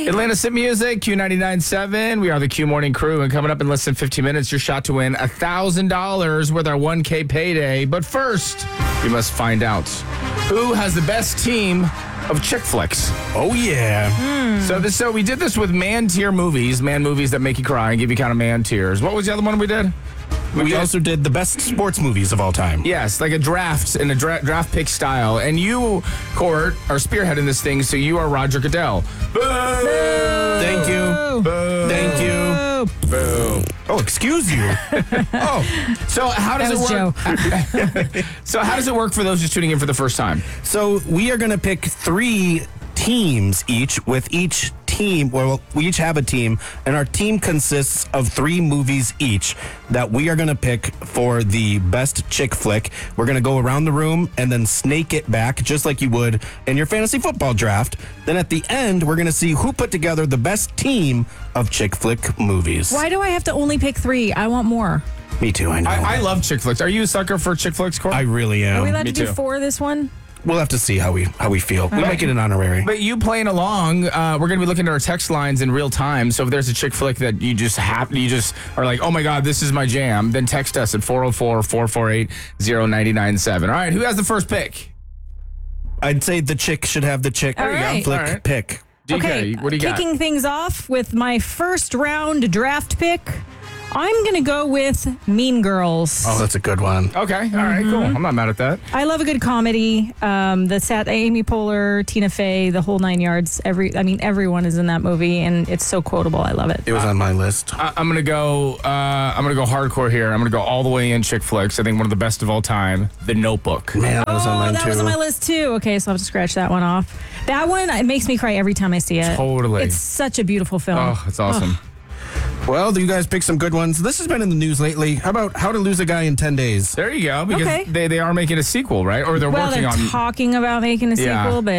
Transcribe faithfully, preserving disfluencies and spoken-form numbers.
Atlanta's Hit Music, Q ninety-nine point seven. We are the Q Morning Crew, and coming up in less than fifteen minutes, your shot to win one thousand dollars with our one K payday. But first, we must find out who has the best team of chick flicks. Oh, yeah. Mm. So this, so we did this with man tier movies, man movies that make you cry and give you kind of man tears. What was the other one we did? We, we did, also did the best sports movies of all time. Yes, like a draft in a dra- draft pick style. And you, Court, are spearheading this thing, so you are Roger Goodell. Boo! Thank you. Boo! Thank you. Boo! Oh, excuse you. Oh, so how does That it work? So how does it work for those just tuning in for the first time? So we are going to pick three teams each, with each team, well, we each have a team, and our team consists of three movies each that we are going to pick for the best chick flick. We're going to go around the room and then snake it back just like you would in your fantasy football draft. Then at the end, we're going to see who put together the best team of chick flick movies. Why do I have to only pick three? I want more. Me too, I know. I, I love chick flicks. Are you a sucker for chick flicks, Court? I really am. Are we allowed Me to do too. four this one? We'll have to see how we how we feel. We'll make it an honorary. But you playing along, uh, we're going to be looking at our text lines in real time. So if there's a chick flick that you just have, you just are like, oh my God, this is my jam, then text us at four oh four, four four eight, oh nine nine seven. All right, who has the first pick? I'd say the chick should have the chick All right. flick All right. pick. D K, Okay, what do you got? kicking things off with my first round draft pick, I'm going to go with Mean Girls. Oh, that's a good one. Okay, all right, cool. I'm not mad at that. I love a good comedy. Um, the set, Amy Poehler, Tina Fey, the whole nine yards. Every, I mean, everyone is in that movie, and it's so quotable. I love it. It was on my list. I, I'm gonna go. Uh, I'm gonna go hardcore here. I'm gonna go all the way in chick flicks. I think one of the best of all time, The Notebook. Man, that was on Oh, mine that too. was on my list too. Okay, so I'll have to scratch that one off. That one, it makes me cry every time I see it. Totally. It's such a beautiful film. Oh, it's awesome. Well, you guys picked some good ones. This has been in the news lately. How about How to Lose a Guy in ten days? There you go. Because Okay. they, they are making a sequel, right? Or they're well, working they're on. talking about making a Yeah. sequel, but